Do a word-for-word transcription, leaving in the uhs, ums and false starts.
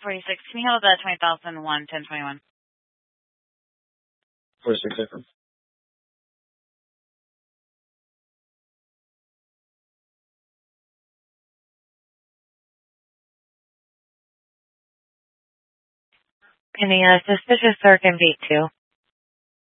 forty-six. Can you hold the twenty thousand one, ten twenty-one? forty-six different. Pending a suspicious circ in V two.